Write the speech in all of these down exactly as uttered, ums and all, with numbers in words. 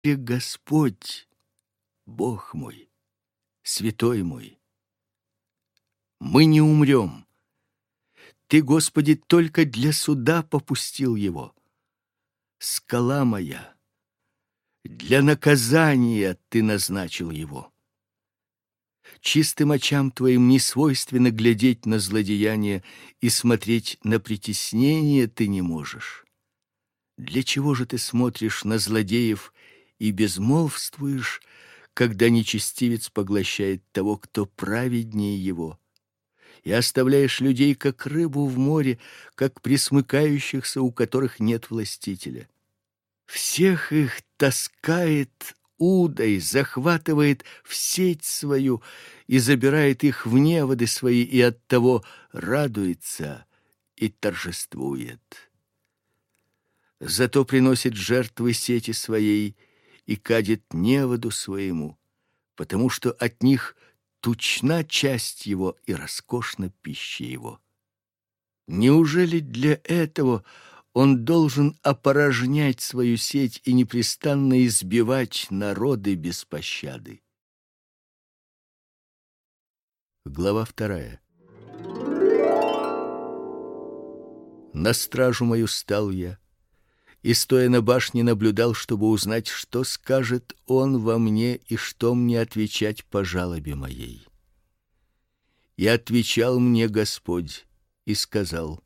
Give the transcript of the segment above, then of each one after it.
Ты, Господь, Бог мой, святой мой, мы не умрем. Ты, Господи, только для суда попустил его. Скала моя, для наказания Ты назначил его. Чистым очам Твоим не свойственно глядеть на злодеяние, и смотреть на притеснение Ты не можешь. Для чего же Ты смотришь на злодеев и безмолвствуешь, когда нечестивец поглощает того, кто праведнее его? И оставляешь людей, как рыбу в море, как пресмыкающихся, у которых нет властителя. Всех их таскает удой, захватывает в сеть свою и забирает их в неводы свои, и оттого радуется и торжествует. Зато приносит жертвы сети своей и кадит неводу своему, потому что от них тучна часть его и роскошна пища его. Неужели для этого он должен опорожнять свою сеть и непрестанно избивать народы без пощады? Глава вторая. На стражу мою стал я, и, стоя на башне, наблюдал, чтобы узнать, что скажет он во мне и что мне отвечать по жалобе моей. И отвечал мне Господь и сказал: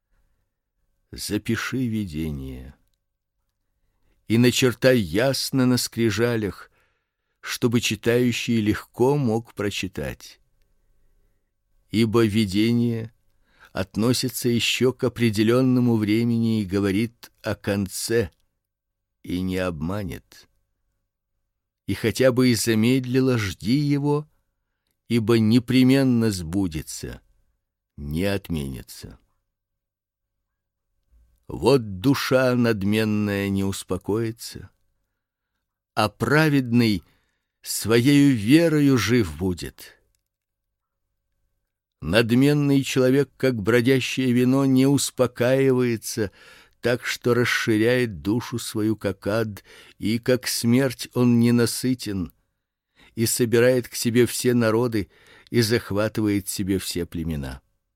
запиши видение и начертай ясно на скрижалях, чтобы читающий легко мог прочитать. Ибо видение относится еще к определенному времени и говорит о конце, и не обманет. И хотя бы и замедлило, жди его, ибо непременно сбудется, не отменится. Вот душа надменная не успокоится, а праведный своею верою жив будет. Надменный человек, как бродящее вино, не успокаивается, так что расширяет душу свою, как ад, и как смерть он ненасытен, и собирает к себе все народы и захватывает себе все племена.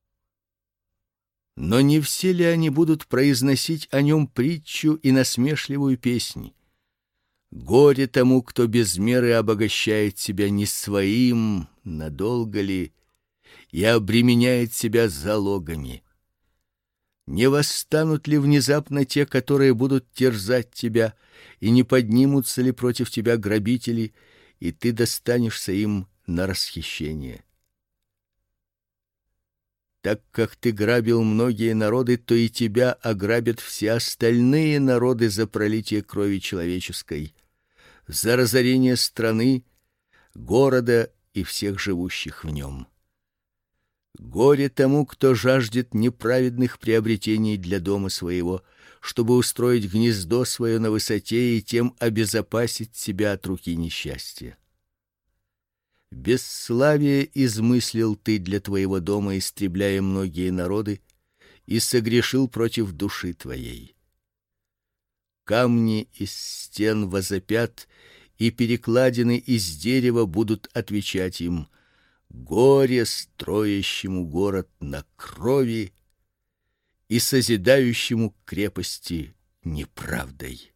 Но не все ли они будут произносить о нем притчу и насмешливую песнь? Горе тому, кто без меры обогащает себя не своим, надолго ли, и обременяет себя залогами. Не восстанут ли внезапно те, которые будут терзать тебя, и не поднимутся ли против тебя грабители, и ты достанешься им на расхищение? Так как ты грабил многие народы, то и тебя ограбят все остальные народы за пролитие крови человеческой, за разорение страны, города и всех живущих в нем. Горе тому, кто жаждет неправедных приобретений для дома своего, чтобы устроить гнездо свое на высоте и тем обезопасить себя от руки несчастья. Бесславие измыслил ты для твоего дома, истребляя многие народы, и согрешил против души твоей. Камни из стен возопят, и перекладины из дерева будут отвечать им: горе строящему город на крови и созидающему крепости неправдой.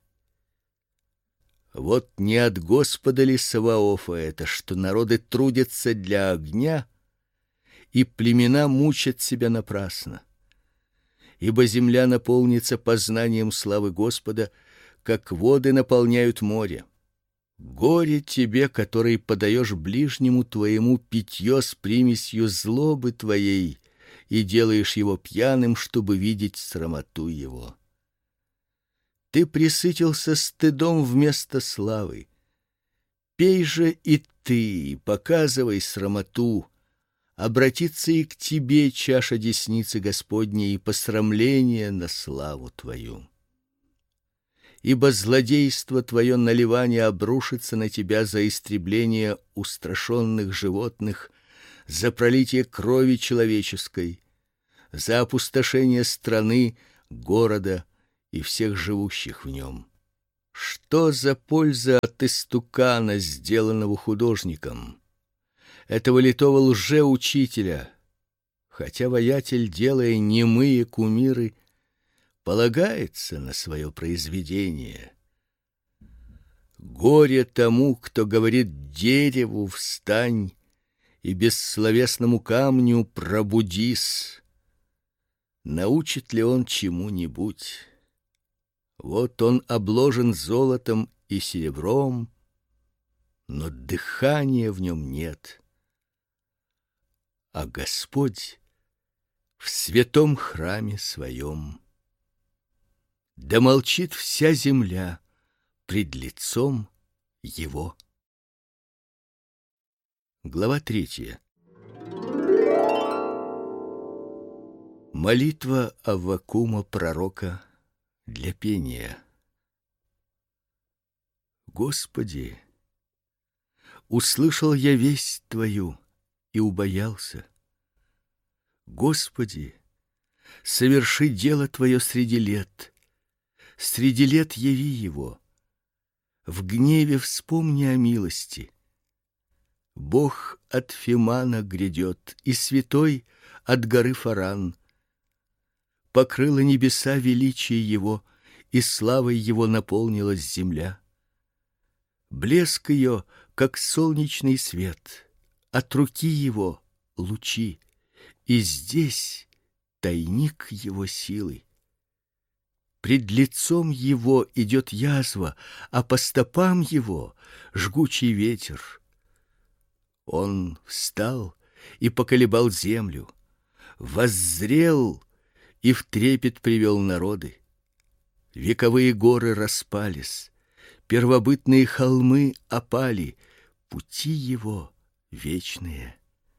Вот не от Господа ли Саваофа это, что народы трудятся для огня, и племена мучат себя напрасно? Ибо земля наполнится познанием славы Господа, как воды наполняют море. Горе тебе, который подаешь ближнему твоему питье с примесью злобы твоей и делаешь его пьяным, чтобы видеть срамоту его. Ты пресытился стыдом вместо славы. Пей же и ты, показывай срамоту. Обратится и к тебе чаша десницы Господней и посрамление на славу твою. Ибо злодейство твое наливание обрушится на тебя за истребление устрашенных животных, за пролитие крови человеческой, за опустошение страны, города и всех живущих в нем. Что за польза от истукана, сделанного художником, этого литого лжеучителя, хотя воятель, делая немые кумиры, полагается на свое произведение? Горе тому, кто говорит дереву: встань, и бессловесному камню: пробудись. Научит ли он чему-нибудь? Вот он обложен золотом и серебром, но дыхания в нем нет. А Господь в святом храме своем. Да молчит вся земля пред лицом его. Глава третья. Молитва Аввакума пророка для пения. Господи, услышал я весть Твою и убоялся. Господи, соверши дело Твое среди лет, среди лет яви его. В гневе вспомни о милости. Бог от Фимана грядет, и святой от горы Фаран. Покрыло небеса величие его, и славой его наполнилась земля. Блеск ее, как солнечный свет, от руки его лучи, и здесь тайник его силы. Пред лицом его идет язва, а по стопам его жгучий ветер. Он встал и поколебал землю, воззрел и в трепет привел народы. Вековые горы распались, первобытные холмы опали, пути его вечные.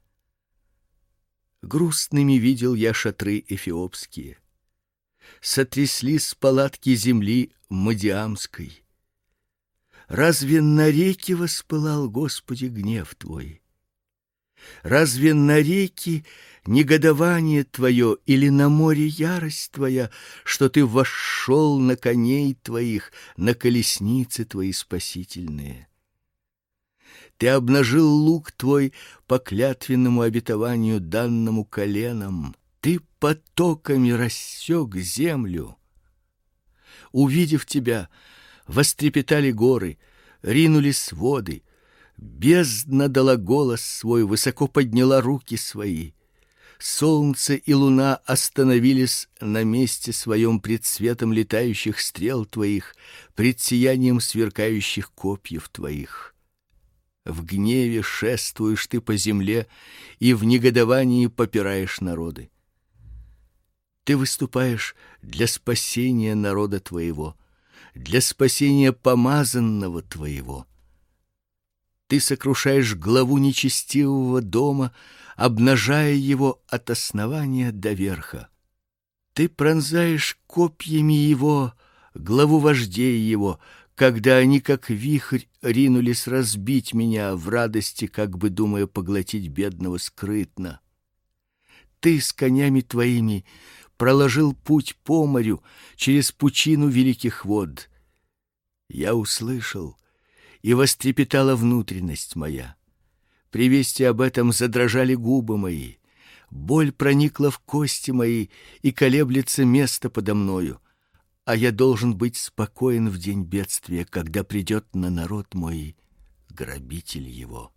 Грустными видел я шатры эфиопские, сотряслись палатки земли Мадиамской. Разве на реке воспылал, Господи, гнев Твой? Разве на реке негодование Твое или на море ярость Твоя, что Ты вошел на коней Твоих, на колесницы Твои спасительные? Ты обнажил лук Твой по клятвенному обетованию, данному коленам. Ты потоками рассек землю. Увидев Тебя, вострепетали горы, ринулись воды. Бездна дала голос свой, высоко подняла руки свои. Солнце и луна остановились на месте своем пред светом летающих стрел Твоих, пред сиянием сверкающих копьев Твоих. В гневе шествуешь Ты по земле и в негодовании попираешь народы. Ты выступаешь для спасения народа Твоего, для спасения помазанного Твоего. Ты сокрушаешь главу нечестивого дома, обнажая его от основания до верха. Ты пронзаешь копьями его главу вождей его, когда они, как вихрь, ринулись разбить меня в радости, как бы думая поглотить бедного скрытно. Ты с конями твоими проложил путь по морю через пучину великих вод. Я услышал, и вострепетала внутренность моя. При вести об этом задрожали губы мои. Боль проникла в кости мои, и колеблется место подо мною. А я должен быть спокоен в день бедствия, когда придет на народ мой грабитель его.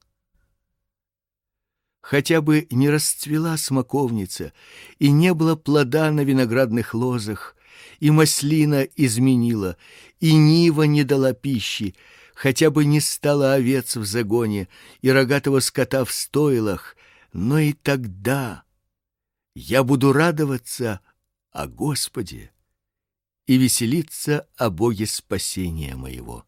Хотя бы не расцвела смоковница, и не было плода на виноградных лозах, и маслина изменила, и нива не дала пищи, хотя бы не стало овец в загоне и рогатого скота в стойлах, но и тогда я буду радоваться о Господе и веселиться о Боге спасения моего.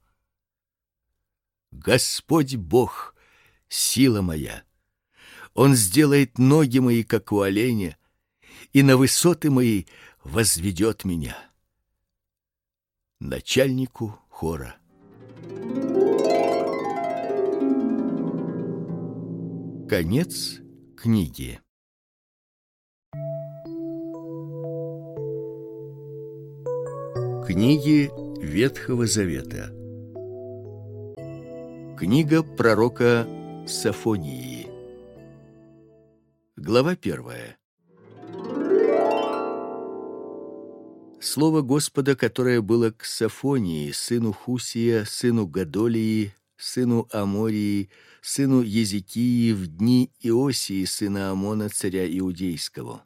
Господь Бог — сила моя. Он сделает ноги мои, как у оленя, и на высоты мои возведет меня. Начальнику хора. Конец книги. Книги Ветхого Завета. Книга пророка Софонии. Глава первая. Слово Господа, которое было к Софонии, сыну Хусия, сыну Годолии, сыну Амории, сыну Езекии в дни Иосии, сына Амона, царя Иудейского.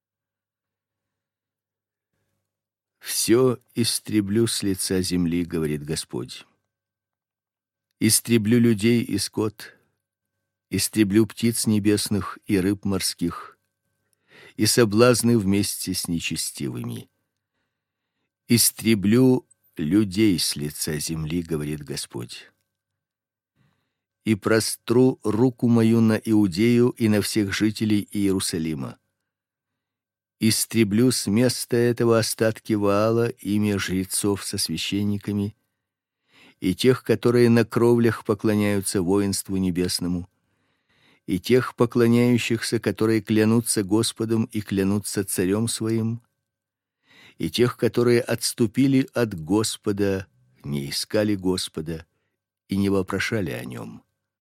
«Все истреблю с лица земли, — говорит Господь. Истреблю людей и скот, истреблю птиц небесных и рыб морских, и соблазны вместе с нечестивыми. Истреблю людей с лица земли, — говорит Господь. И простру руку мою на Иудею и на всех жителей Иерусалима. Истреблю с места этого остатки Ваала, имя жрецов со священниками, и тех, которые на кровлях поклоняются воинству небесному, и тех поклоняющихся, которые клянутся Господом и клянутся царем своим, и тех, которые отступили от Господа, не искали Господа и не вопрошали о нем.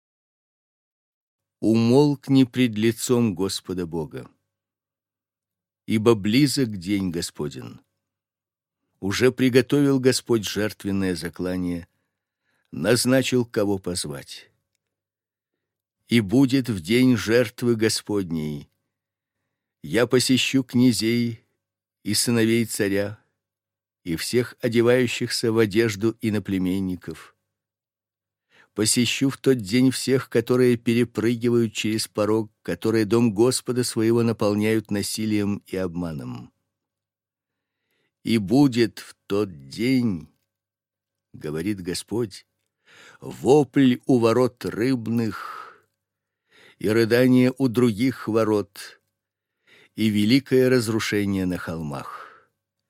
Умолкни пред лицом Господа Бога, ибо близок день Господень. Уже приготовил Господь жертвенное заклание, назначил, кого позвать. И будет в день жертвы Господней. Я посещу князей и сыновей царя, и всех одевающихся в одежду иноплеменников. Посещу в тот день всех, которые перепрыгивают через порог, которые дом Господа своего наполняют насилием и обманом. И будет в тот день, — говорит Господь, — вопль у ворот рыбных, и рыдание у других ворот, и великое разрушение на холмах.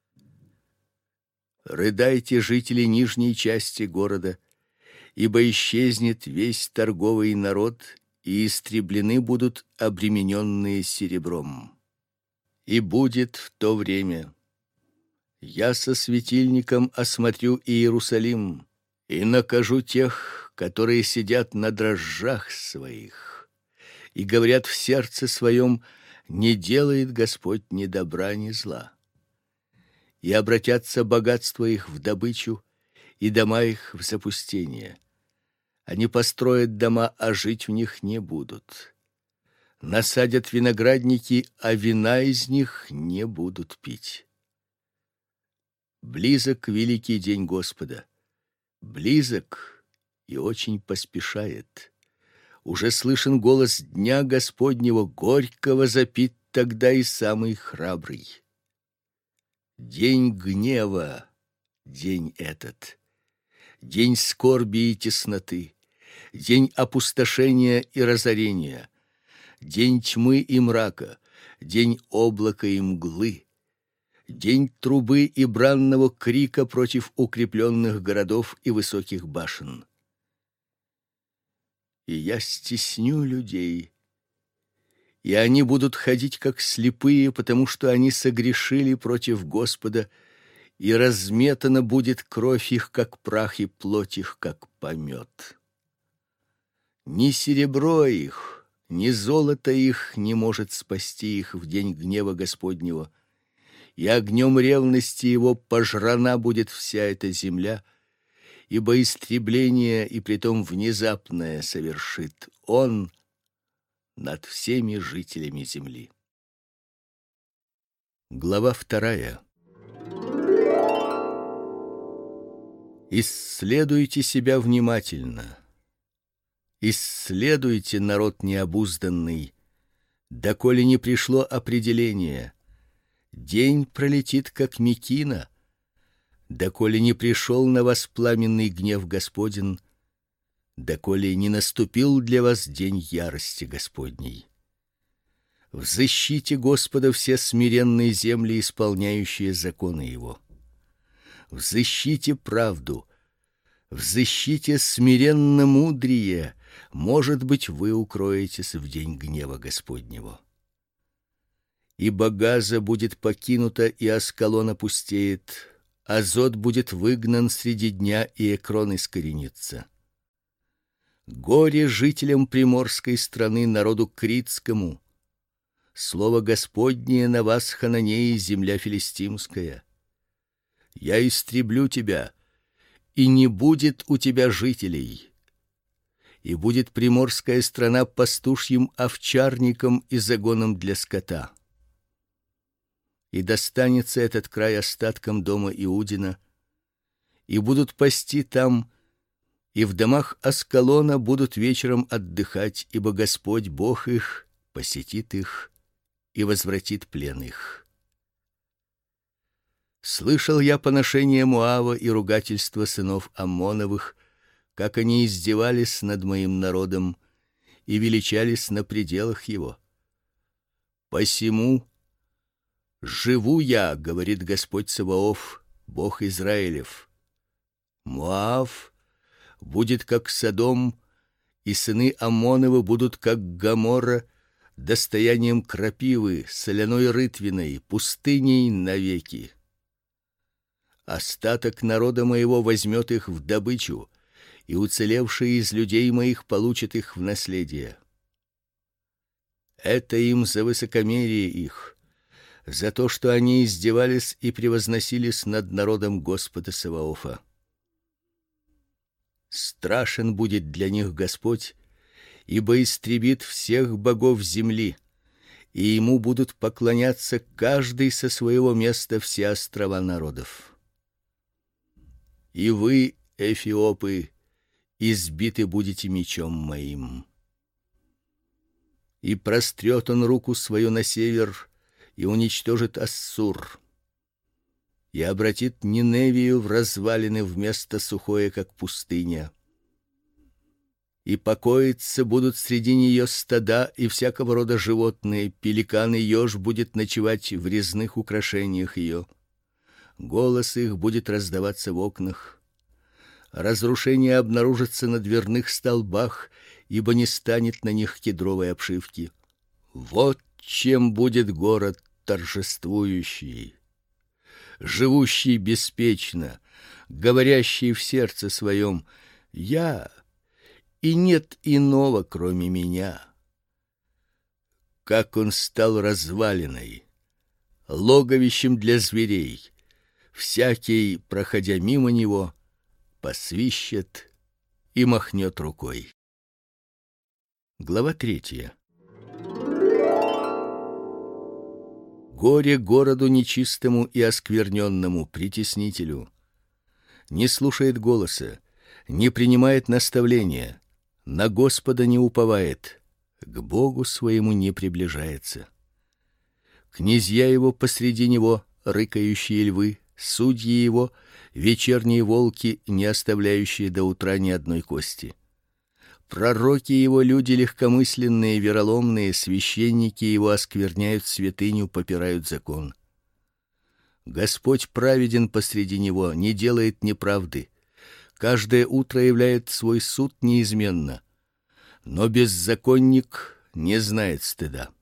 Рыдайте, жители нижней части города, ибо исчезнет весь торговый народ, и истреблены будут обремененные серебром. И будет в то время: я со светильником осмотрю Иерусалим и накажу тех, которые сидят на дрожжах своих и говорят в сердце своем: не делает Господь ни добра, ни зла. И обратятся богатства их в добычу, и дома их в запустение. Они построят дома, а жить в них не будут. Насадят виноградники, а вина из них не будут пить. Близок великий день Господа, близок и очень поспешает. Уже слышен голос дня Господнего, горького запит тогда и самый храбрый. День гнева, день этот, день скорби и тесноты, день опустошения и разорения, день тьмы и мрака, день облака и мглы, день трубы и бранного крика против укрепленных городов и высоких башен. И я стесню людей, и они будут ходить как слепые, потому что они согрешили против Господа, и разметана будет кровь их, как прах, и плоть их, как помет. Ни серебро их, ни золото их не может спасти их в день гнева Господнего, и огнем ревности его пожрана будет вся эта земля, ибо истребление, и притом внезапное, совершит он над всеми жителями земли. Глава вторая. Исследуйте себя внимательно. Исследуйте, народ необузданный, доколе не пришло определение. День пролетит, как мекина, доколе не пришел на вас пламенный гнев Господень, доколе не наступил для вас день ярости Господней. Взыщите Господа все смиренные земли, исполняющие законы Его. Взыщите правду, взыщите смиренно мудрие, может быть, вы укроетесь в день гнева Господнего. Ибо Газа будет покинута, и Аскалон опустеет, Азот будет выгнан среди дня, и Экрон искоренится. Горе жителям приморской страны, народу критскому. Слово Господнее на вас, Хананеи, земля филистимская. Я истреблю тебя, и не будет у тебя жителей. И будет приморская страна пастушьим овчарником и загоном для скота. И достанется этот край остаткам дома Иудина, и будут пасти там, и в домах Аскалона будут вечером отдыхать, ибо Господь Бог их посетит их и возвратит плен их. Слышал я поношение Моава и ругательства сынов Аммоновых, как они издевались над моим народом и величались на пределах его. Посему живу я, говорит Господь Саваоф, Бог Израилев. Моав будет как Содом, и сыны Аммоновы будут как Гоморра, достоянием крапивы, соляной рытвиной, пустыней навеки. Остаток народа моего возьмет их в добычу, и уцелевшие из людей моих получат их в наследие. Это им за высокомерие их, за то, что они издевались и превозносились над народом Господа Саваофа. Страшен будет для них Господь, ибо истребит всех богов земли, и ему будут поклоняться каждый со своего места все острова народов. И вы, эфиопы, избиты будете мечом моим. И прострет он руку свою на север и уничтожит Ассур, и обратит Ниневию в развалины вместо сухое, как пустыня. И покоиться будут среди нее стада и всякого рода животные, пеликан и еж будет ночевать в резных украшениях ее. Голос их будет раздаваться в окнах. Разрушение обнаружится на дверных столбах, ибо не станет на них кедровой обшивки. Вот чем будет город торжествующий, живущий беспечно, говорящий в сердце своем: я, и нет иного, кроме меня. Как он стал развалиной, логовищем для зверей. Всякий, проходя мимо него, посвищет и махнет рукой. Глава третья. Горе городу нечистому и оскверненному, притеснителю. Не слушает голоса, не принимает наставления, на Господа не уповает, к Богу своему не приближается. Князья его посреди него, рыкающие львы, судьи его, вечерние волки, не оставляющие до утра ни одной кости. Пророки его люди легкомысленные, вероломные, священники его оскверняют святыню, попирают закон. Господь праведен посреди него, не делает неправды. Каждое утро являет свой суд неизменно, но беззаконник не знает стыда.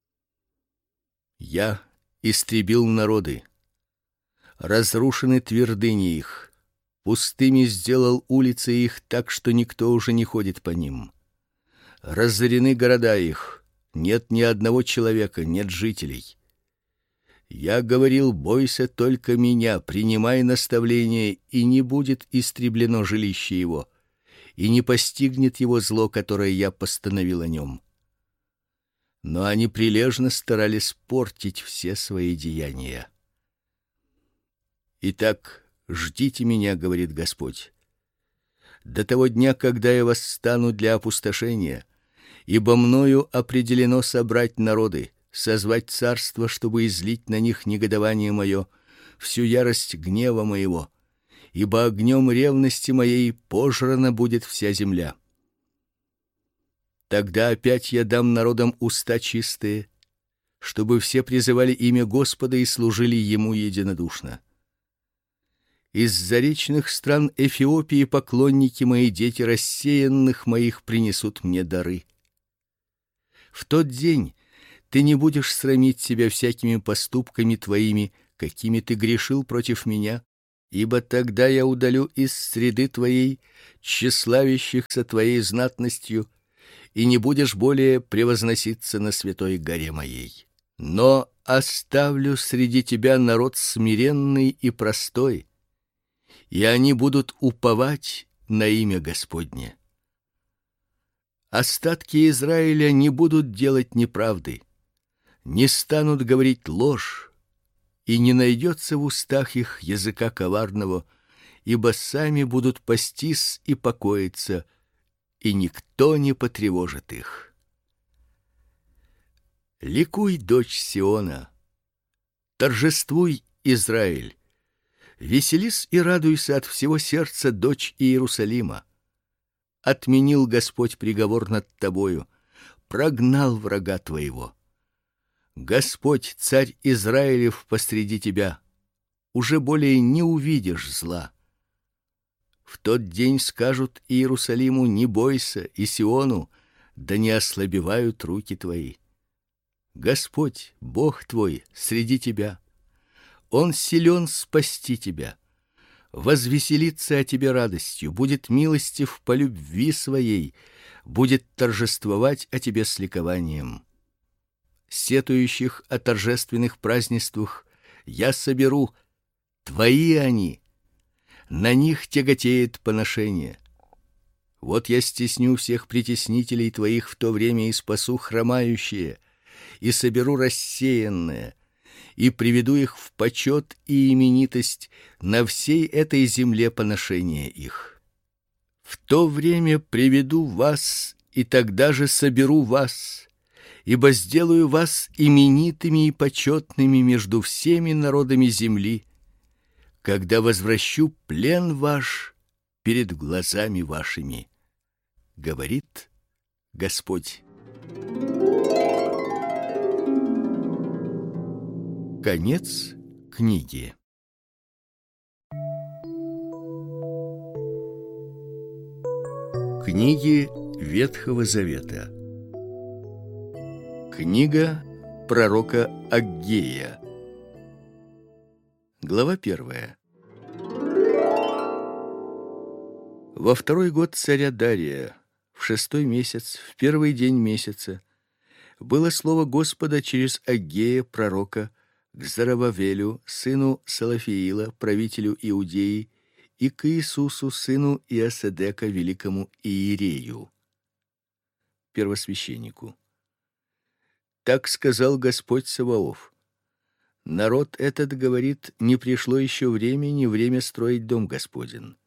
Я истребил народы, разрушены твердыни их. Пустыми сделал улицы их так, что никто уже не ходит по ним. Разорены города их, нет ни одного человека, нет жителей. Я говорил: бойся только меня, принимай наставление, и не будет истреблено жилище его, и не постигнет его зло, которое я постановил о нем. Но они прилежно старались портить все свои деяния. Итак, ждите меня, говорит Господь, до того дня, когда я восстану для опустошения, ибо мною определено собрать народы, созвать царство, чтобы излить на них негодование мое, всю ярость гнева моего, ибо огнем ревности моей пожрана будет вся земля. Тогда опять я дам народам уста чистые, чтобы все призывали имя Господа и служили ему единодушно. Из заречных стран Эфиопии поклонники мои, дети рассеянных моих, принесут мне дары. В тот день ты не будешь срамить себя всякими поступками твоими, какими ты грешил против меня, Ибо тогда я удалю из среды твоей тщеславящихся твоей знатностью, и не будешь более превозноситься на святой горе моей. Но оставлю среди тебя народ смиренный и простой, и они будут уповать на имя Господне. Остатки Израиля не будут делать неправды, не станут говорить ложь, и не найдется в устах их языка коварного, ибо сами будут пастись и покоиться, и никто не потревожит их. Ликуй, дочь Сиона, торжествуй, Израиль, веселись и радуйся от всего сердца, дочь Иерусалима. Отменил Господь приговор над тобою, прогнал врага твоего. Господь, царь Израилев, посреди тебя, уже более не увидишь зла. В тот день скажут Иерусалиму: не бойся, и Сиону: да не ослабевают руки твои. Господь, Бог твой, среди тебя, Он силен спасти тебя, возвеселится о тебе радостью, будет милостив по любви своей, будет торжествовать о тебе с ликованием. Сетующих о торжественных празднествах я соберу, твои они, на них тяготеет поношение. Вот я стесню всех притеснителей твоих в то время и спасу хромающие, и соберу рассеянное, и приведу их в почет и именитость на всей этой земле поношения их. В то время приведу вас, и тогда же соберу вас, ибо сделаю вас именитыми и почетными между всеми народами земли, когда возвращу плен ваш перед глазами вашими, говорит Господь. Конец книги. Книги Ветхого Завета. Книга пророка Аггея. Глава первая. Во второй год царя Дария, в шестой месяц, в первый день месяца, было слово Господа через Аггея пророка к Зоробавелю, сыну Салафиила, правителю Иудеи, и к Иисусу, сыну Иоседека, великому иерею, первосвященнику. Так сказал Господь Саваоф: народ этот говорит: не пришло еще время, не время строить дом Господень.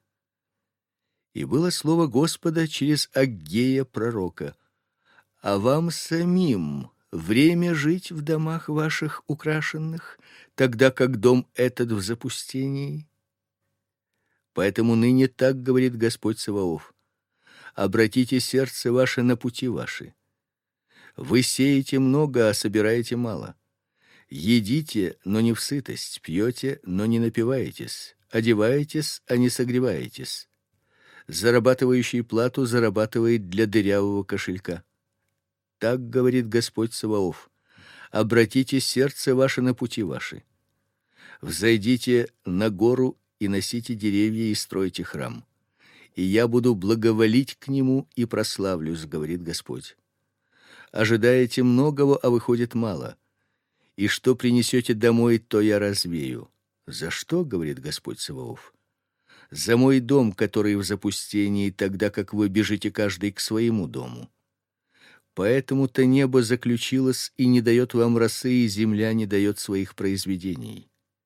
И было слово Господа через Аггея пророка: а вам самим время жить в домах ваших украшенных, тогда как дом этот в запустении? Поэтому ныне так говорит Господь Саваоф: обратите сердце ваше на пути ваши. Вы сеете много, а собираете мало. Едите, но не в сытость, пьете, но не напиваетесь, одеваетесь, а не согреваетесь. Зарабатывающий плату зарабатывает для дырявого кошелька. Так говорит Господь Саваоф: обратите сердце ваше на пути ваши. Взойдите на гору и носите деревья и стройте храм, и я буду благоволить к нему и прославлюсь, говорит Господь. Ожидаете многого, а выходит мало, и что принесете домой, то я развею. За что, говорит Господь Саваоф? За мой дом, который в запустении, тогда как вы бежите каждый к своему дому. Поэтому-то небо заключилось и не дает вам росы, и земля не дает своих произведений.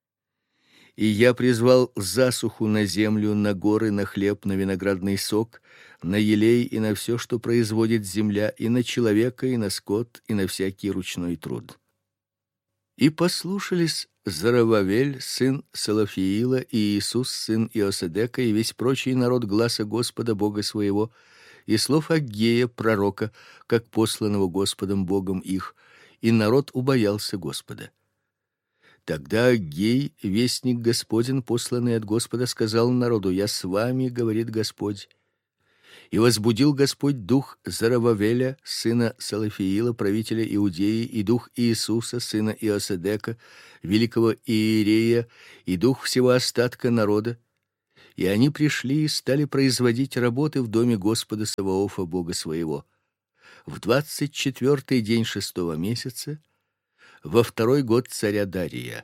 И я призвал засуху на землю, на горы, на хлеб, на виноградный сок, на елей и на все, что производит земля, и на человека, и на скот, и на всякий ручной труд. И послушались Зоробавель, сын Салафиила, и Иисус, сын Иоседека, и весь прочий народ гласа Господа Бога своего, и слов Аггея пророка, как посланного Господом Богом их, и народ убоялся Господа. Тогда Аггей, вестник Господень, посланный от Господа, сказал народу: я с вами, говорит Господь, И возбудил Господь дух Зоровавеля, сына Салафиила, правителя Иудеи, и дух Иисуса, сына Иосседека, великого иерея, и дух всего остатка народа. И они пришли и стали производить работы в доме Господа Саваофа, Бога своего. В двадцать четвертый день шестого месяца, во второй год царя Дария.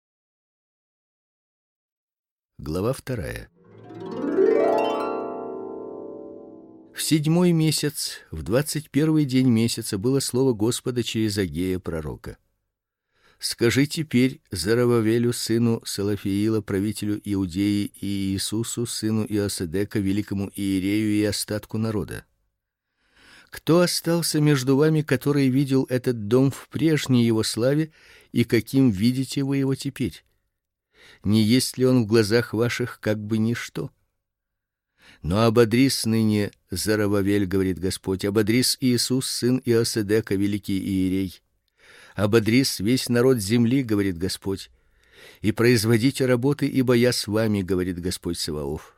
Глава вторая. В седьмой месяц, в двадцать первый день месяца, было слово Господа через Агея пророка. Скажи теперь Зоровавелю, сыну Салафиила, правителю Иудеи, и Иисусу, сыну Иосседека, великому иерею, и остатку народа: кто остался между вами, который видел этот дом в прежней его славе, и каким видите вы его теперь? Не есть ли он в глазах ваших как бы ничто? Но ободрись ныне, Зоровавель, говорит Господь, ободрись Иисус, сын Иосседека, великий иерей. Ободрись весь народ земли, говорит Господь, и производите работы, ибо я с вами, говорит Господь Саваоф.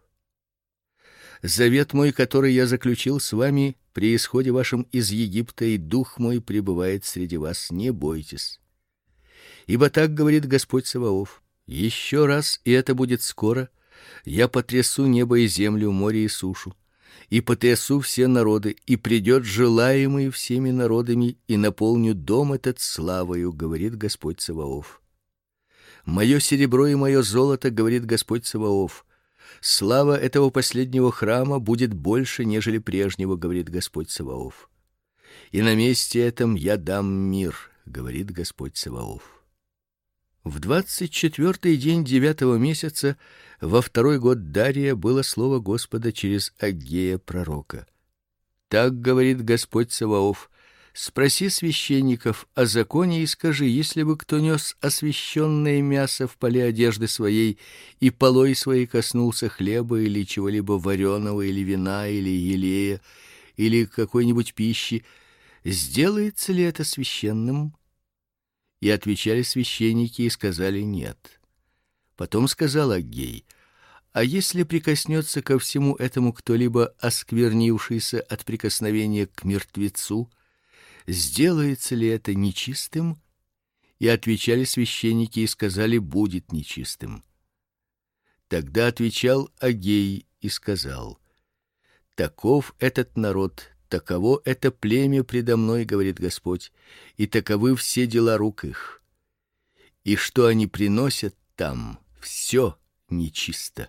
Завет мой, который я заключил с вами при исходе вашем из Египта, и дух мой пребывает среди вас, не бойтесь. Ибо так говорит Господь Саваоф: еще раз, и это будет скоро, я потрясу небо и землю, море и сушу, и потрясу все народы, и придет желаемый всеми народами, и наполню дом этот славою, говорит Господь Саваоф. Мое серебро и мое золото, говорит Господь Саваоф, слава этого последнего храма будет больше, нежели прежнего, говорит Господь Саваоф. И на месте этом я дам мир, говорит Господь Саваоф. В двадцать четвертый день девятого месяца, во второй год Дария, было слово Господа через Агея пророка. Так говорит Господь Саваоф: спроси священников о законе и скажи: если бы кто нес освященное мясо в поле одежды своей, и полой своей коснулся хлеба или чего-либо вареного, или вина, или елея, или какой-нибудь пищи, сделается ли это священным? И отвечали священники и сказали: нет. Потом сказал Аггей: а если прикоснется ко всему этому кто-либо, осквернившийся от прикосновения к мертвецу, сделается ли это нечистым? И отвечали священники и сказали: будет нечистым. Тогда отвечал Аггей и сказал: таков этот народ, таково это племя предо мной, говорит Господь, и таковы все дела рук их. И что они приносят там, все нечисто.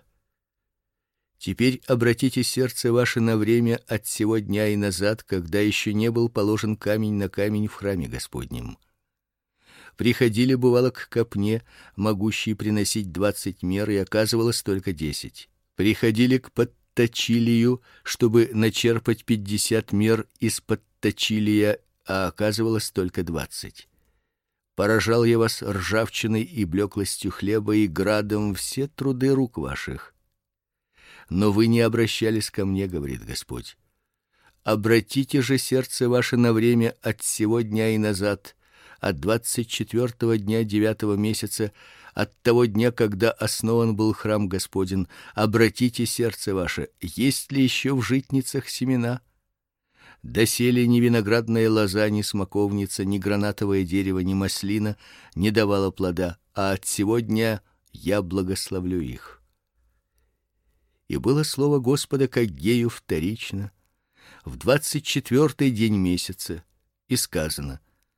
Теперь обратите сердце ваше на время от сего дня и назад, когда еще не был положен камень на камень в храме Господнем. Приходили бывало к копне, могущей приносить двадцать мер, и оказывалось только десять. Приходили к подточилию, чтобы начерпать пятьдесят мер из подточилия, а оказывалось только двадцать. Поражал я вас ржавчиной и блеклостью хлеба и градом все труды рук ваших. Но вы не обращались ко мне, говорит Господь. Обратите же сердце ваше на время от сего дня и назад, от двадцать четвертого дня девятого месяца, от того дня, когда основан был храм Господень. Обратите сердце ваше, есть ли еще в житницах семена? Доселе ни виноградная лоза, ни смоковница, ни гранатовое дерево, ни маслина не давала плода, а от сего дня я благословлю их. И было слово Господа к Аггею вторично, в двадцать четвертый день месяца, и сказано: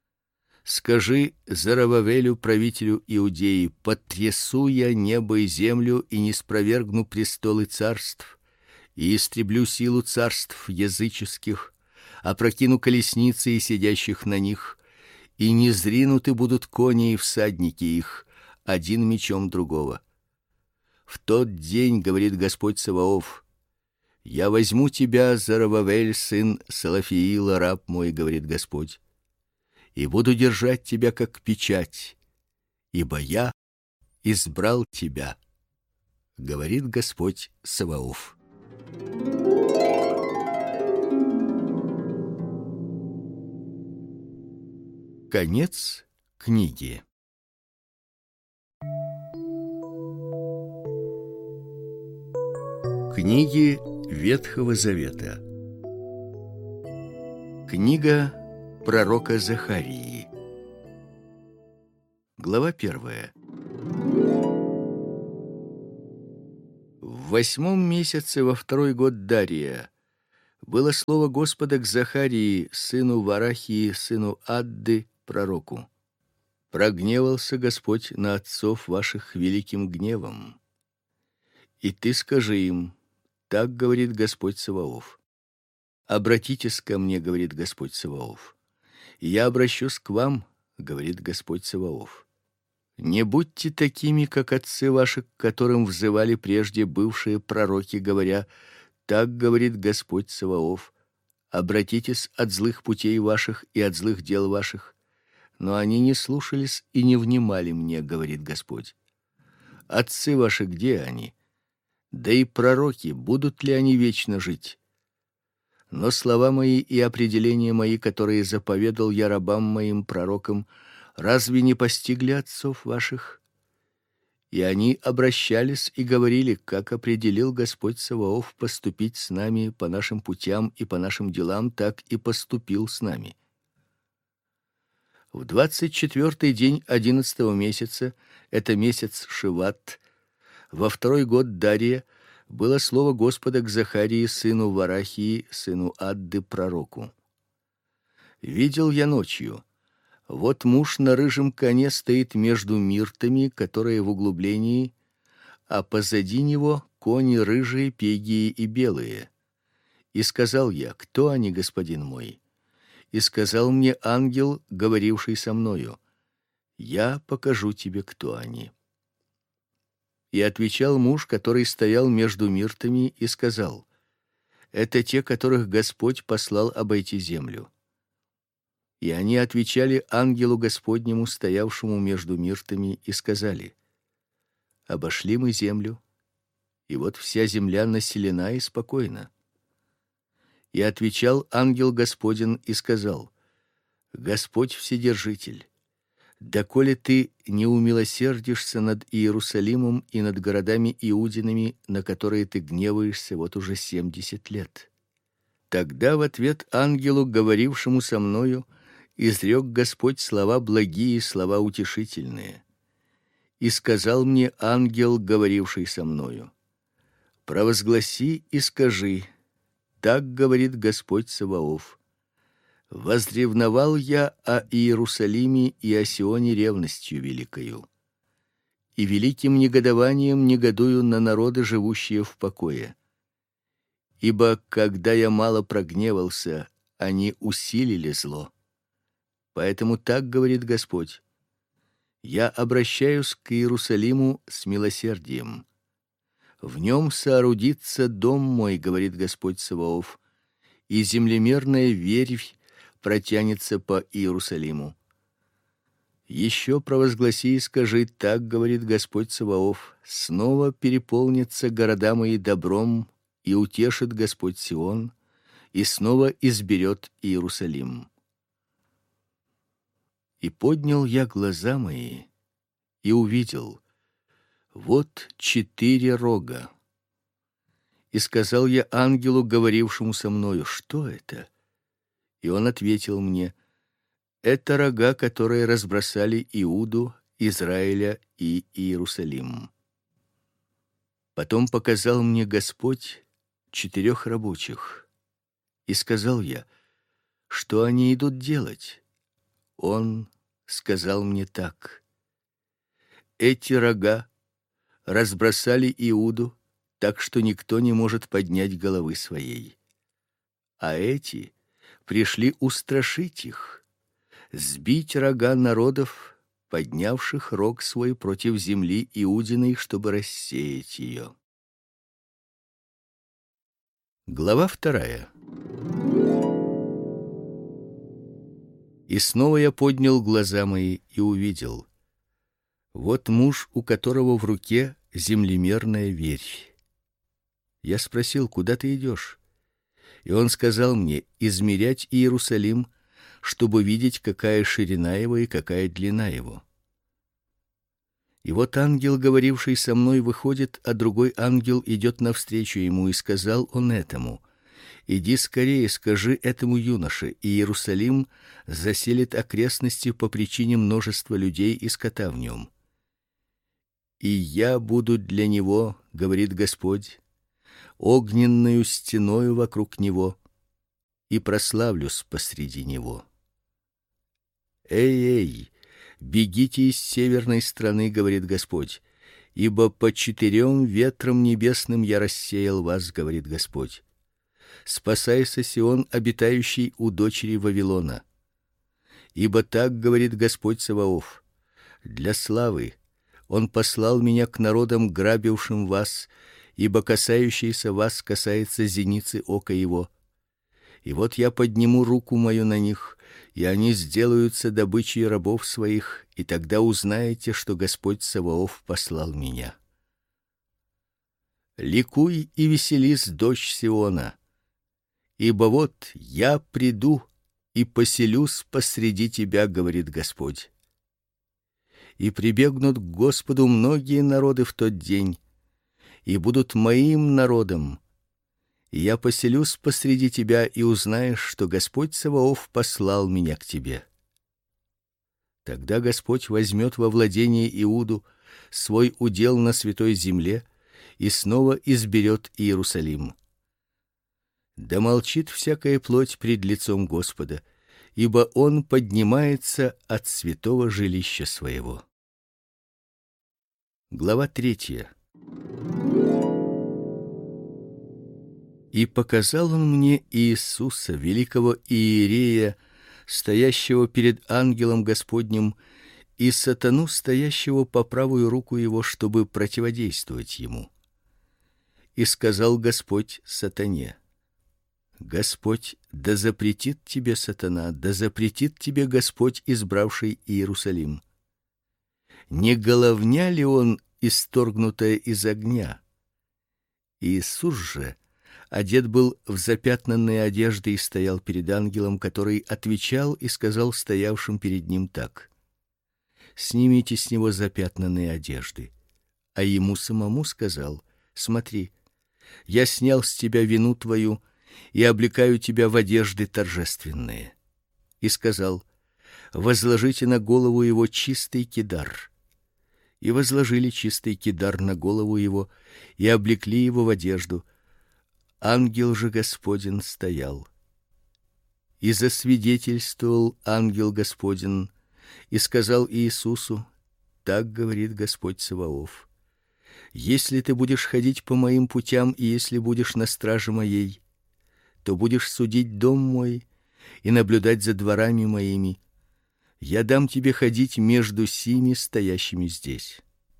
скажи Зоровавелю, правителю Иудеи: потрясу я небо и землю, и ниспровергну престолы царств, и истреблю силу царств языческих, опрокину колесницы и сидящих на них, и низринуты будут кони и всадники их, один мечом другого. В тот день, говорит Господь Саваоф, я возьму тебя, Зоровавель, сын Салафиила, раб мой, говорит Господь, и буду держать тебя как печать, ибо я избрал тебя, говорит Господь Саваоф. Конец книги. Книги Ветхого Завета. Книга пророка Захарии. Глава первая. В восьмом месяце во второй год Дария было слово Господа к Захарии, сыну Варахии, сыну Адды, пророку. Прогневался Господь на отцов ваших великим гневом. И ты скажи им: так говорит Господь Саваоф. Обратитесь ко мне, говорит Господь Саваоф. И я обращусь к вам, говорит Господь Саваоф. Не будьте такими, как отцы ваши, к которым взывали прежде бывшие пророки, говоря: так говорит Господь Саваоф. Обратитесь от злых путей ваших и от злых дел ваших. Но они не слушались и не внимали мне, говорит Господь. Отцы ваши, где они? Да и пророки, будут ли они вечно жить? Но слова мои и определения мои, которые заповедал я рабам моим пророкам, разве не постигли отцов ваших? И они обращались и говорили: как определил Господь Саваоф поступить с нами по нашим путям и по нашим делам, так и поступил с нами. В двадцать четвертый день одиннадцатого месяца, это месяц Шиват, во второй год Дария, было слово Господа к Захарии, сыну Варахии, сыну Адды, пророку. Видел я ночью: вот муж на рыжем коне стоит между миртами, которые в углублении, а позади него кони рыжие, пегие и белые. И сказал я: кто они, господин мой? И сказал мне ангел, говоривший со мною: я покажу тебе, кто они. И отвечал муж, который стоял между миртами, и сказал: это те, которых Господь послал обойти землю. И они отвечали ангелу Господнему, стоявшему между миртами, и сказали: обошли мы землю, и вот вся земля населена и спокойна. И отвечал ангел Господень и сказал: Господь Вседержитель, доколе ты не умилосердишься над Иерусалимом и над городами Иудиными, на которые ты гневаешься вот уже семьдесят лет? Тогда в ответ ангелу, говорившему со мною, изрек Господь слова благие, слова утешительные. И сказал мне ангел, говоривший со мною: провозгласи и скажи: так говорит Господь Саваоф. Возревновал я о Иерусалиме и о Сионе ревностью великою, и великим негодованием негодую на народы, живущие в покое. Ибо когда я мало прогневался, они усилили зло. Поэтому так говорит Господь: я обращаюсь к Иерусалиму с милосердием. В нем соорудится дом мой, говорит Господь Саваоф, и землемерная вервь протянется по Иерусалиму. Еще провозгласи и скажи: так говорит Господь Саваоф. Снова переполнятся города мои добром, и утешит Господь Сион, и снова изберет Иерусалим. И поднял я глаза мои и увидел: вот четыре рога. И сказал я ангелу, говорившему со мною: что это? И он ответил мне: это рога, которые разбросали Иуду, Израиля и Иерусалим. Потом показал мне Господь четырех рабочих, и сказал я: что они идут делать? Он сказал мне так: эти рога разбросали Иуду, так что никто не может поднять головы своей. А эти пришли устрашить их, сбить рога народов, поднявших рог свой против земли Иудиной, чтобы рассеять ее. Глава вторая. И снова я поднял глаза мои и увидел: вот муж, у которого в руке землемерная вервь. Я спросил: куда ты идешь? И он сказал мне: измерять Иерусалим, чтобы видеть, какая ширина его и какая длина его. И вот ангел, говоривший со мной, выходит, а другой ангел идет навстречу ему, и сказал он этому: иди скорее, скажи этому юноше: и Иерусалим заселит окрестности по причине множества людей и скота в нем. И я буду для него, говорит Господь, огненною стеною вокруг него, и прославлюсь посреди него. Эй-эй, бегите из северной страны, говорит Господь, ибо по четырем ветрам небесным я рассеял вас, говорит Господь. Спасайся, Сион, обитающий у дочери Вавилона. Ибо так говорит Господь Саваоф: для славы Он послал меня к народам, грабившим вас, ибо касающийся вас касается зеницы ока его. И вот я подниму руку мою на них, и они сделаются добычей рабов своих, и тогда узнаете, что Господь Саваоф послал меня. Ликуй и веселись, дочь Сиона, ибо вот я приду и поселюсь посреди тебя, говорит Господь. И прибегнут к Господу многие народы в тот день, и будут моим народом. И я поселюсь посреди тебя, и узнаешь, что Господь Саваоф послал меня к тебе. Тогда Господь возьмет во владение Иуду, свой удел на святой земле, и снова изберет Иерусалим. Да молчит всякая плоть пред лицом Господа, ибо Он поднимается от святого жилища своего. Глава третья. И показал он мне Иисуса, великого иерея, стоящего перед ангелом Господним, и сатану, стоящего по правую руку его, чтобы противодействовать ему. И сказал Господь сатане: Господь да запретит тебе, сатана, да запретит тебе Господь, избравший Иерусалим. Не головня ли он, исторгнутая из огня? Иисус же одет был в запятнанные одежды и стоял перед ангелом, который отвечал и сказал стоявшим перед ним так: снимите с него запятнанные одежды. А ему самому сказал: смотри, я снял с тебя вину твою и облекаю тебя в одежды торжественные. И сказал: возложите на голову его чистый кидар. И возложили чистый кидар на голову его и облекли его в одежду. Ангел же Господень стоял. И засвидетельствовал ангел Господень и сказал Иисусу: так говорит Господь Саваоф: если ты будешь ходить по моим путям и если будешь на страже моей, то будешь судить дом мой и наблюдать за дворами моими. Я дам тебе ходить между сими стоящими здесь.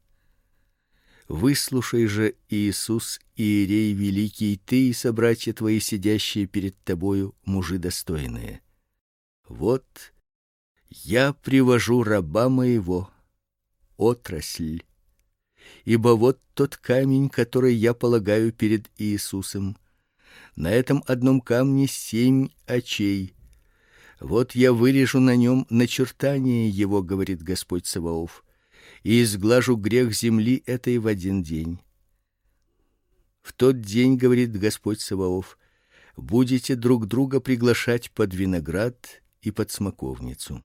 Выслушай же, Иисус, иерей великий, ты и собратья твои, сидящие перед тобою, мужи достойные. Вот я привожу раба моего, отрасль, ибо вот тот камень, который я полагаю перед Иисусом. На этом одном камне семь очей. Вот я вырежу на нем начертание его, говорит Господь Саваоф, и изглажу грех земли этой в один день. В тот день, говорит Господь Саваоф, будете друг друга приглашать под виноград и под смоковницу.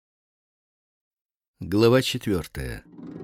Глава четвертая.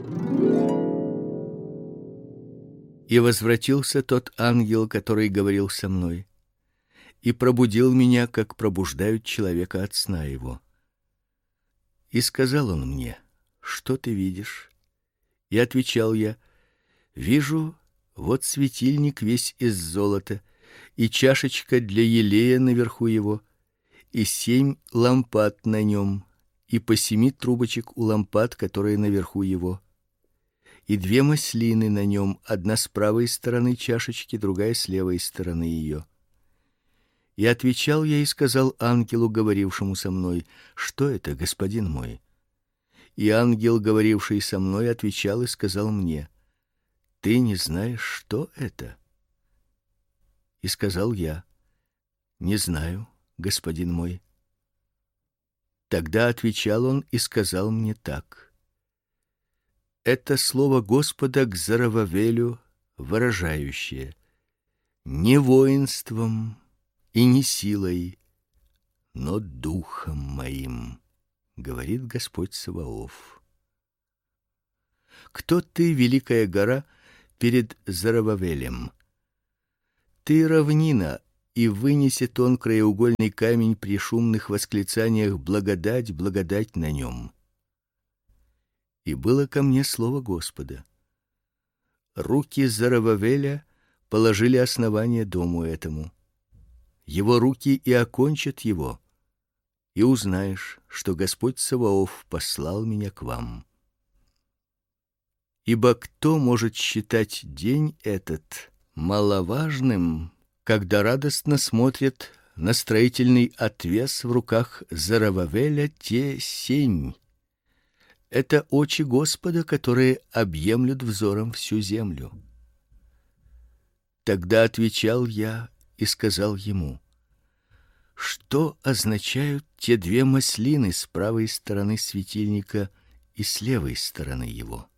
И возвратился тот ангел, который говорил со мной, и пробудил меня, как пробуждают человека от сна его. И сказал он мне: что ты видишь? И отвечал я: вижу, вот светильник весь из золота, и чашечка для елея наверху его, и семь лампад на нем, и по семи трубочек у лампад, которые наверху его, и две маслины на нем, одна с правой стороны чашечки, другая с левой стороны ее. И отвечал я и сказал ангелу, говорившему со мной: что это, господин мой? И ангел, говоривший со мной, отвечал и сказал мне: ты не знаешь, что это? И сказал я: не знаю, господин мой. Тогда отвечал он и сказал мне так: Это слово Господа к Зарававелю, выражающее: не воинством и не силой, но духом моим, говорит Господь Саваоф. Кто ты, великая гора, перед Зарававелем? Ты равнина, и вынесет он краеугольный камень при шумных восклицаниях: благодать, благодать на нем. И было ко мне слово Господа: руки Зарававеля положили основание дому этому. Его руки и окончат его, и узнаешь, что Господь Саваоф послал меня к вам. Ибо кто может считать день этот маловажным, когда радостно смотрят на строительный отвес в руках Зарававеля те сень? Это очи Господа, которые объемлют взором всю землю. Тогда отвечал я и сказал ему: что означают те две маслины с правой стороны светильника и с левой стороны его?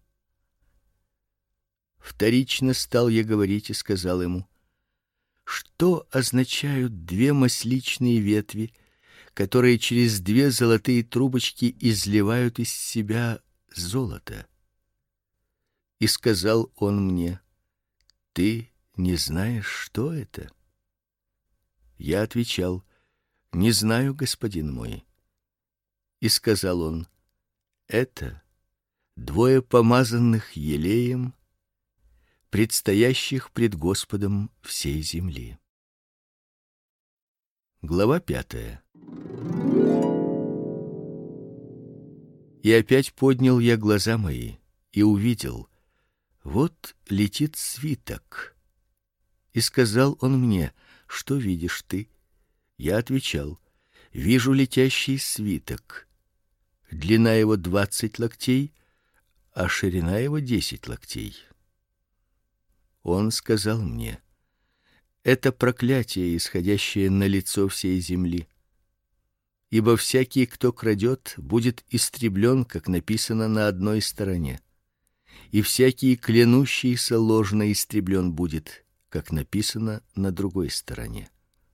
Вторично стал я говорить и сказал ему: что означают две масличные ветви, которые через две золотые трубочки изливают из себя золото? И сказал он мне: ты не знаешь, что это? Я отвечал: не знаю, господин мой. И сказал он: это двое помазанных елеем, предстоящих пред Господом всей земли. Глава пятая. И опять поднял я глаза мои и увидел: вот летит свиток. И сказал он мне: что видишь ты? Я отвечал: вижу летящий свиток. Длина его двадцать локтей, а ширина его десять локтей. Он сказал мне: это проклятие, исходящее на лицо всей земли. Ибо всякий, кто крадет, будет истреблен, как написано на одной стороне, и всякий, клянущийся ложно, истреблен будет, как написано на другой стороне.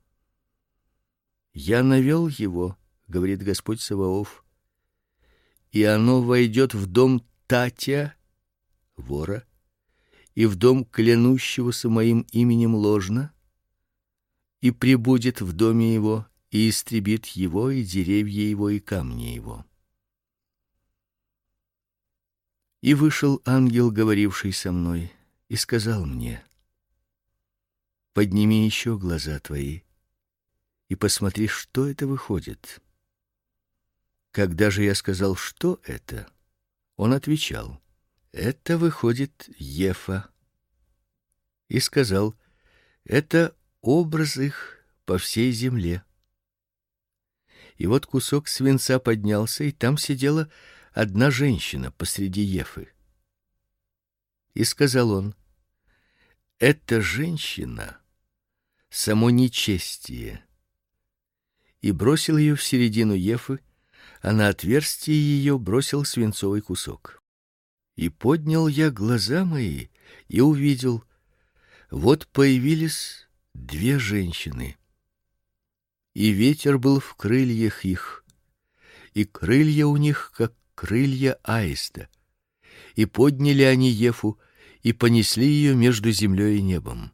Я навел его, говорит Господь Саваоф, и оно войдет в дом Татя, вора, и в дом клянущегося моим именем ложно, и прибудет в доме его, и истребит его, и деревья его, и камни его. И вышел ангел, говоривший со мной, и сказал мне: подними еще глаза твои и посмотри, что это выходит. Когда же я сказал: что это? Он отвечал: это выходит Ефа. И сказал: это образ их по всей земле. И вот кусок свинца поднялся, и там сидела одна женщина посреди Ефы. И сказал он: эта женщина само нечестие. И бросил ее в середину Ефы, а на отверстие ее бросил свинцовый кусок. И поднял я глаза мои и увидел: вот появились две женщины. И ветер был в крыльях их, и крылья у них как крылья аиста. И подняли они Ефу и понесли ее между землей и небом.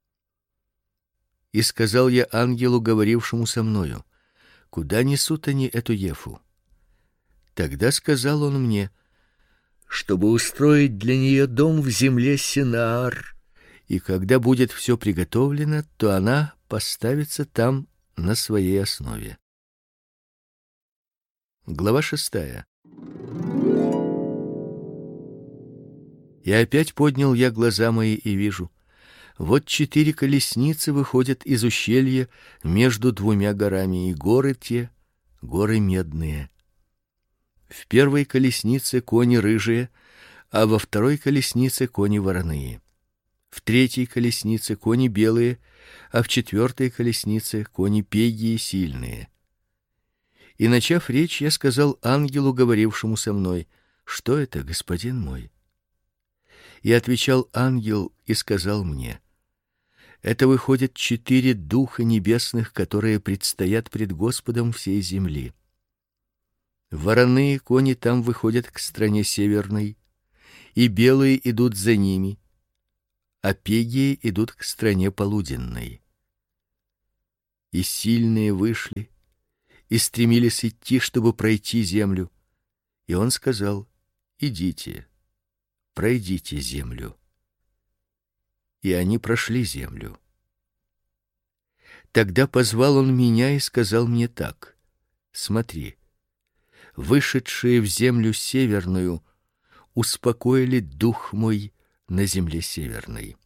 И сказал я ангелу, говорившему со мною: куда несут они эту Ефу? Тогда сказал он мне: чтобы устроить для нее дом в земле Синаар, и когда будет все приготовлено, то она поставится там на своей основе. Глава шестая. И опять поднял я глаза мои и вижу: вот четыре колесницы выходят из ущелья между двумя горами, и горы те горы медные. В первой колеснице кони рыжие, а во второй колеснице кони вороные. В третьей колеснице кони белые, а в четвертой колеснице кони пегие сильные. И начав речь, я сказал ангелу, говорившему со мной: что это, господин мой? И отвечал ангел и сказал мне: это выходят четыре духа небесных, которые предстоят пред Господом всей земли. Вороные кони там выходят к стране северной, и белые идут за ними, а пегие идут к стране полуденной. И сильные вышли и стремились идти, чтобы пройти землю. И он сказал: идите, пройдите землю. И они прошли землю. Тогда позвал он меня и сказал мне так: смотри, вышедшие в землю северную успокоили дух мой на земле северной.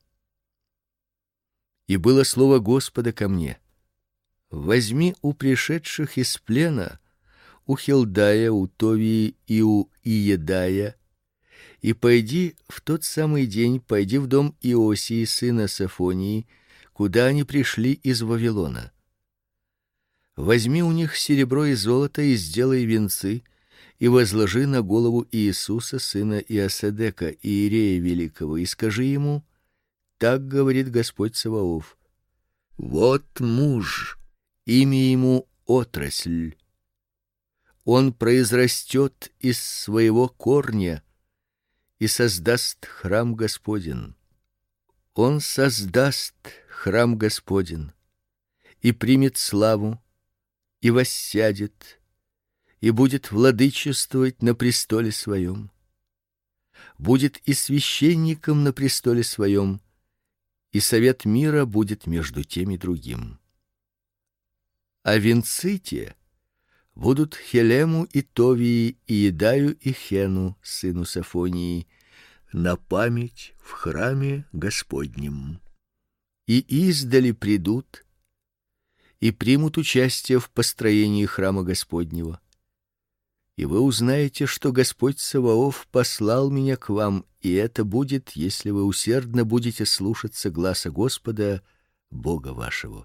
И было слово Господа ко мне: возьми у пришедших из плена, у Хилдая, у Товии и у Иедая, и пойди в тот самый день, пойди в дом Иосии сына Сафонии, куда они пришли из Вавилона. Возьми у них серебро и золото и сделай венцы, и возложи на голову Иисуса сына Иосадека, иерея великого, и скажи ему: так говорит Господь Саваоф: вот муж, имя ему Отрасль. Он произрастет из своего корня и создаст храм Господень. Он создаст храм Господень и примет славу, и воссядет, и будет владычествовать на престоле своем. Будет и священником на престоле своем, и совет мира будет между тем и другим. А венцы те будут Хелему и Товии и Едаю и Хену сыну Сафонии на память в храме Господнем. И издали придут и примут участие в построении храма Господнего. И вы узнаете, что Господь Саваоф послал меня к вам, и это будет, если вы усердно будете слушаться гласа Господа, Бога вашего.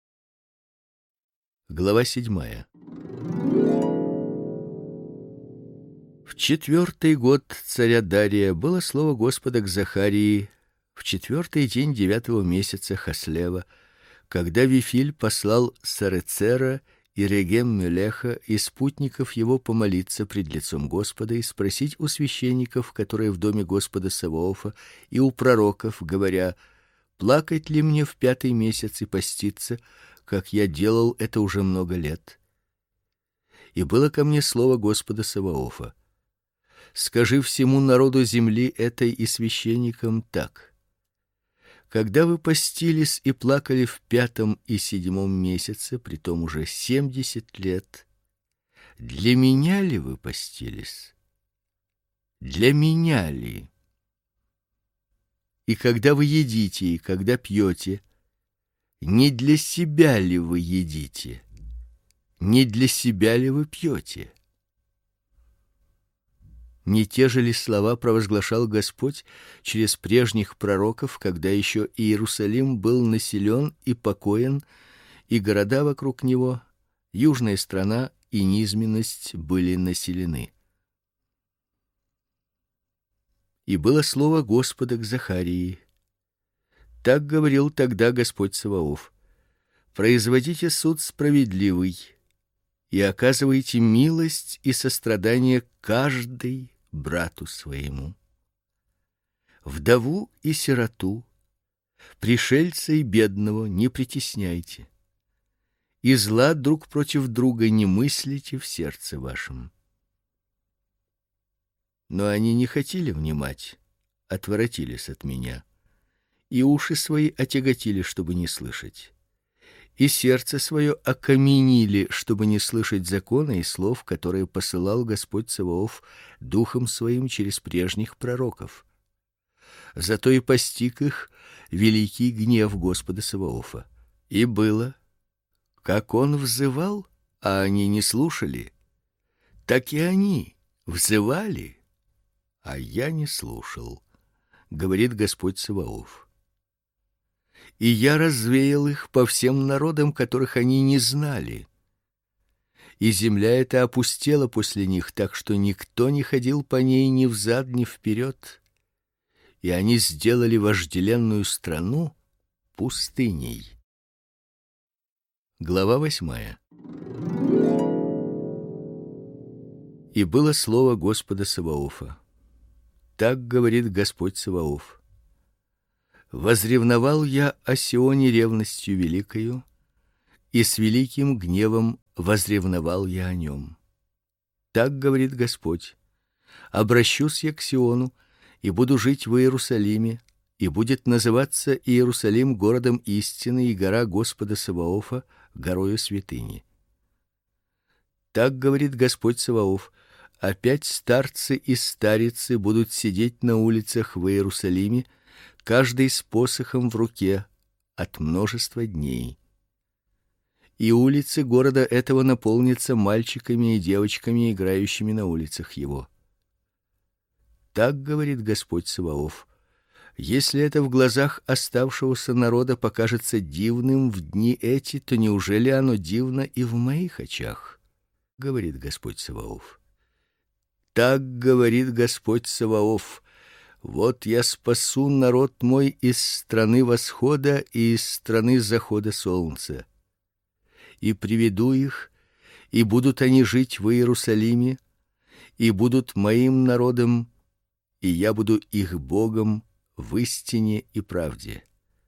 Глава седьмая. В четвертый год царя Дария было слово Господа к Захарии в четвертый день девятого месяца Хаслева, когда Вифиль послал Сарецера и Регем-Мелеха и спутников его помолиться пред лицом Господа и спросить у священников, которые в доме Господа Саваофа, и у пророков, говоря: плакать ли мне в пятый месяц и поститься, как я делал это уже много лет? И было ко мне слово Господа Саваофа: скажи всему народу земли этой и священникам так: когда вы постились и плакали в пятом и седьмом месяце, притом уже семьдесят лет, для меня ли вы постились? Для меня ли? И когда вы едите, и когда пьете, не для себя ли вы едите? Не для себя ли вы пьете? Не те же ли слова провозглашал Господь через прежних пророков, когда еще Иерусалим был населен и покоен, и города вокруг него, южная страна и низменность были населены? И было слово Господа к Захарии: так говорил тогда Господь Саваоф: производите суд справедливый и оказывайте милость и сострадание каждый брату своему. Вдову и сироту, пришельца и бедного не притесняйте, и зла друг против друга не мыслите в сердце вашем. Но они не хотели внимать, отворотились от меня, и уши свои отяготили, чтобы не слышать, и сердце свое окаменили, чтобы не слышать закона и слов, которые посылал Господь Саваоф духом своим через прежних пророков. Зато и постиг их великий гнев Господа Саваофа. И было, как он взывал, а они не слушали, так и они взывали, а я не слушал, говорит Господь Саваоф. И я развеял их по всем народам, которых они не знали. И земля эта опустела после них, так что никто не ходил по ней ни взад, ни вперед. и они сделали вожделенную страну пустыней. Глава восьмая. И было слово Господа Саваофа: так говорит Господь Саваоф: возревновал я о Сионе ревностью великою, и с великим гневом возревновал я о нем. Так говорит Господь: обращусь я к Сиону и буду жить в Иерусалиме, и будет называться Иерусалим городом истины, и гора Господа Саваофа горою святыни. Так говорит Господь Саваоф: опять старцы и старицы будут сидеть на улицах в Иерусалиме, каждый с посохом в руке от множества дней. И улицы города этого наполнятся мальчиками и девочками, играющими на улицах его. Так говорит Господь Саваоф: если это в глазах оставшегося народа покажется дивным в дни эти, то неужели оно дивно и в моих очах? Говорит Господь Саваоф. Так говорит Господь Саваоф: вот я спасу народ мой из страны восхода и из страны захода солнца, и приведу их, и будут они жить в Иерусалиме, и будут моим народом, и я буду их Богом в истине и правде.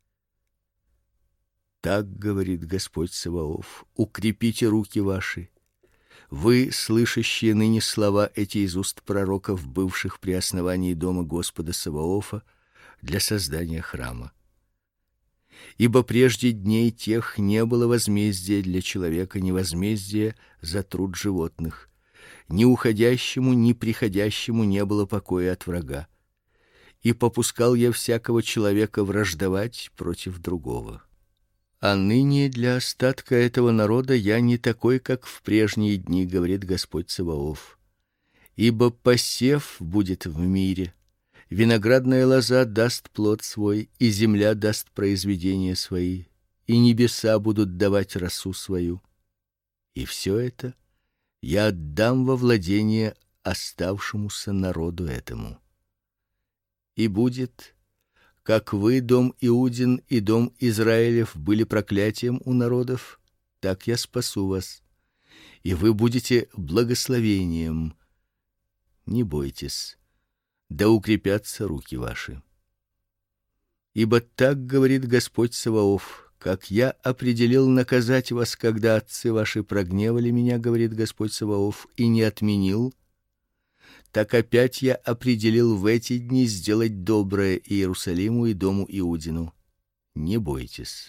Так говорит Господь Саваоф: укрепите руки ваши, вы, слышащие ныне слова эти из уст пророков, бывших при основании дома Господа Саваофа для создания храма. Ибо прежде дней тех не было возмездия для человека, ни возмездия за труд животных, ни уходящему, ни приходящему не было покоя от врага. И попускал я всякого человека враждовать против другого. А ныне для остатка этого народа я не такой, как в прежние дни, говорит Господь Саваоф. Ибо посев будет в мире, виноградная лоза даст плод свой, и земля даст произведения свои, и небеса будут давать росу свою. И все это я отдам во владение оставшемуся народу этому. И будет, как вы, дом Иудин и дом Израилев, были проклятием у народов, так я спасу вас, и вы будете благословением. Не бойтесь, да укрепятся руки ваши. Ибо так говорит Господь Саваоф: как я определил наказать вас, когда отцы ваши прогневали меня, говорит Господь Саваоф, и не отменил, так опять я определил в эти дни сделать доброе Иерусалиму и дому Иудину. Не бойтесь.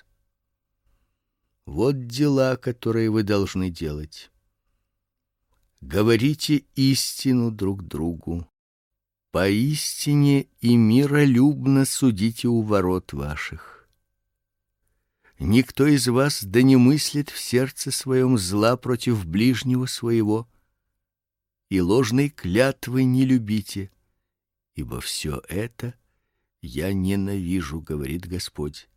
Вот дела, которые вы должны делать. Говорите истину друг другу. Поистине и миролюбно судите у ворот ваших. Никто из вас да не мыслит в сердце своем зла против ближнего своего, и ложной клятвы не любите, ибо все это я ненавижу, говорит Господь.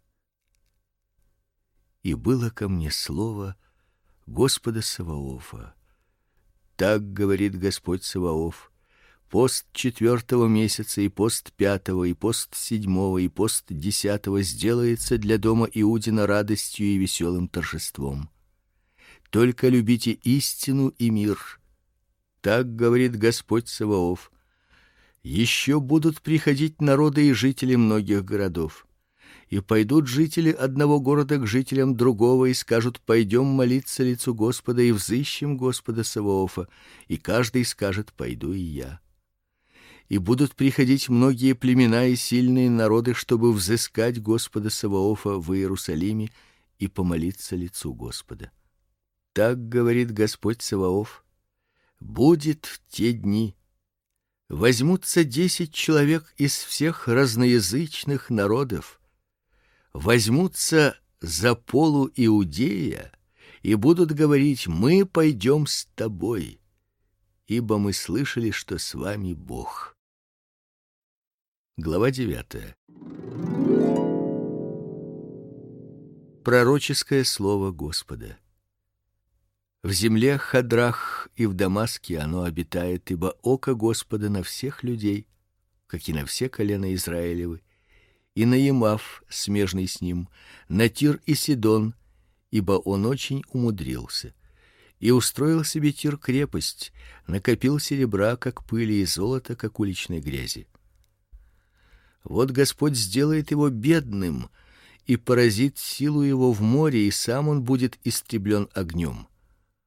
И было ко мне слово Господа Саваофа: так говорит Господь Саваоф: пост четвертого месяца, и пост пятого, и пост седьмого, и пост десятого сделается для дома Иудина радостью и веселым торжеством. Только любите истину и мир. Так говорит Господь Саваоф: еще будут приходить народы и жители многих городов, и пойдут жители одного города к жителям другого и скажут: пойдем молиться лицу Господа и взыщем Господа Саваофа, и каждый скажет: пойду и я. И будут приходить многие племена и сильные народы, чтобы взыскать Господа Саваофа в Иерусалиме и помолиться лицу Господа. Так говорит Господь Саваоф: будет в те дни, возьмутся десять человек из всех разноязычных народов, возьмутся за полу Иудея и будут говорить: мы пойдем с тобой, ибо мы слышали, что с вами Бог. Глава девятая. Пророческое слово Господа. В земле Хадрах и в Дамаске оно обитает, ибо око Господа на всех людей, как и на все колена Израилевы, и на Емав, смежный с ним, на Тир и Сидон, ибо он очень умудрился. И устроил себе Тир крепость, накопил серебра, как пыли, и золота, как уличной грязи. Вот Господь сделает его бедным и поразит силу его в море, и сам он будет истреблен огнем.